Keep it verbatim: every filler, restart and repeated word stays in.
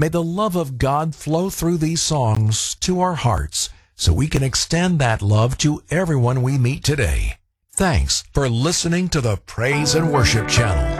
May the love of God flow through these songs to our hearts so we can extend that love to everyone we meet today. Thanks for listening to the Praise and Worship Channel.